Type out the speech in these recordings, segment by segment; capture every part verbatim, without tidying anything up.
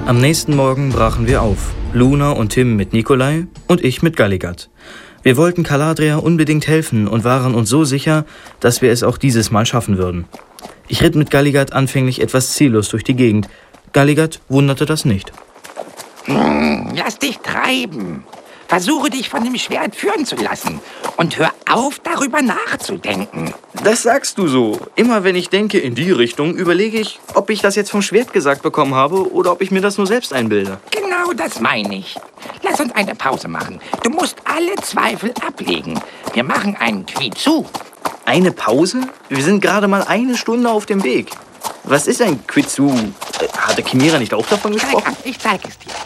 Am nächsten Morgen brachen wir auf. Luna und Tim mit Nikolai und ich mit Galigad. Wir wollten Caladria unbedingt helfen und waren uns so sicher, dass wir es auch dieses Mal schaffen würden. Ich ritt mit Galigad anfänglich etwas ziellos durch die Gegend. Galigad wunderte das nicht. Hm, lass dich treiben. Versuche dich von dem Schwert führen zu lassen und hör auf, darüber nachzudenken. Das sagst du so. Immer wenn ich denke in die Richtung, überlege ich, ob ich das jetzt vom Schwert gesagt bekommen habe oder ob ich mir das nur selbst einbilde. Genau das meine ich. Lass uns eine Pause machen. Du musst alle Zweifel ablegen. Wir machen einen Quizzu. Eine Pause? Wir sind gerade mal eine Stunde auf dem Weg. Was ist ein Quizzu? Hatte Chimera nicht auch davon gesprochen? Ich zeig es dir.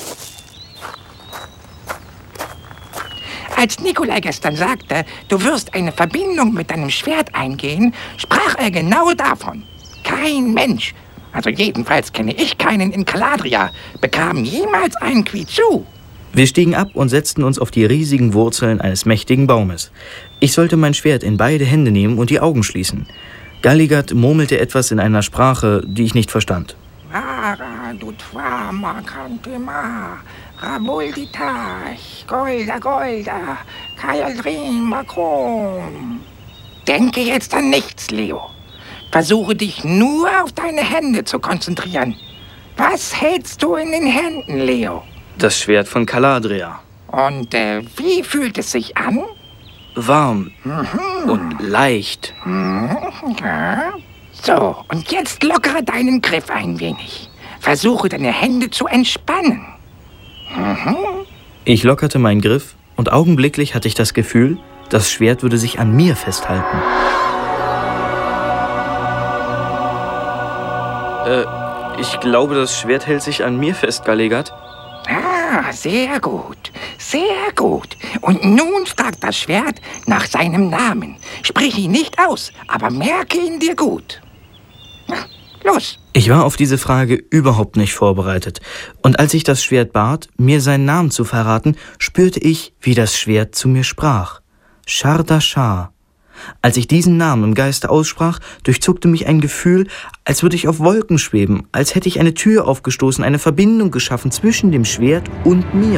Als Nikolai gestern sagte, du wirst eine Verbindung mit deinem Schwert eingehen, sprach er genau davon. Kein Mensch, also jedenfalls kenne ich keinen in Caladria, bekam jemals einen Quizzu. Wir stiegen ab und setzten uns auf die riesigen Wurzeln eines mächtigen Baumes. Ich sollte mein Schwert in beide Hände nehmen und die Augen schließen. Galigad murmelte etwas in einer Sprache, die ich nicht verstand. Denke jetzt an nichts, Leo. Versuche dich nur auf deine Hände zu konzentrieren. Was hältst du in den Händen, Leo? Das Schwert von Caladria. Und äh, wie fühlt es sich an? Warm Mhm. und leicht. Mhm. Ja. So, und jetzt lockere deinen Griff ein wenig. Versuche deine Hände zu entspannen. Mhm. Ich lockerte meinen Griff und augenblicklich hatte ich das Gefühl, das Schwert würde sich an mir festhalten. Äh, ich glaube, das Schwert hält sich an mir fest, Galigad. Ah, sehr gut, sehr gut. Und nun fragt das Schwert nach seinem Namen. Sprich ihn nicht aus, aber merke ihn dir gut. Na, los. Ich war auf diese Frage überhaupt nicht vorbereitet. Und als ich das Schwert bat, mir seinen Namen zu verraten, spürte ich, wie das Schwert zu mir sprach. Shardashar. Als ich diesen Namen im Geiste aussprach, durchzuckte mich ein Gefühl, als würde ich auf Wolken schweben, als hätte ich eine Tür aufgestoßen, eine Verbindung geschaffen zwischen dem Schwert und mir.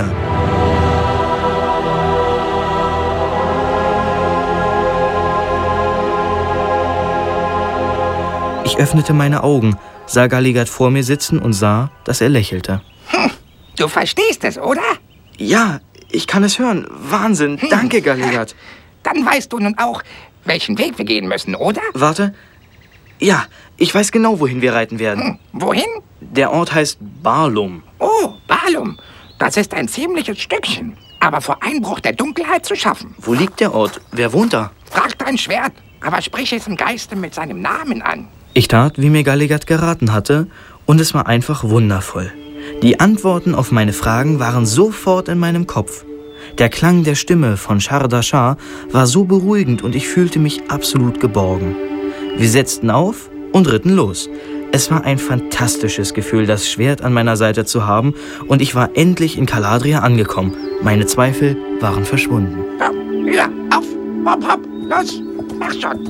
Ich öffnete meine Augen, sah Galigad vor mir sitzen und sah, dass er lächelte. Hm, du verstehst es, oder? Ja, ich kann es hören. Wahnsinn. Hm. Danke, Galigad. Dann weißt du nun auch, welchen Weg wir gehen müssen, oder? Warte. Ja, ich weiß genau, wohin wir reiten werden. Hm, wohin? Der Ort heißt Barlum. Oh, Barlum. Das ist ein ziemliches Stückchen, aber vor Einbruch der Dunkelheit zu schaffen. Wo liegt der Ort? Wer wohnt da? Frag dein Schwert, aber sprich es im Geiste mit seinem Namen an. Ich tat, wie mir Galigad geraten hatte, und es war einfach wundervoll. Die Antworten auf meine Fragen waren sofort in meinem Kopf. Der Klang der Stimme von Shardashar war so beruhigend und ich fühlte mich absolut geborgen. Wir setzten auf und ritten los. Es war ein fantastisches Gefühl, das Schwert an meiner Seite zu haben, und ich war endlich in Caladria angekommen. Meine Zweifel waren verschwunden. Ja, auf, hopp, hopp, los, mach schon.